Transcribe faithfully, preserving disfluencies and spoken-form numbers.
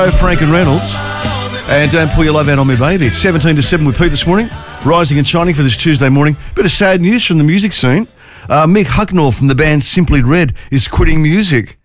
Frank and Reynolds. And Don't Pull Your Love Out on Me, Baby. It's seventeen to seven with Pete this morning. Rising and shining for this Tuesday morning. Bit of sad news from the music scene. Uh, Mick Hucknall from the band Simply Red is quitting music.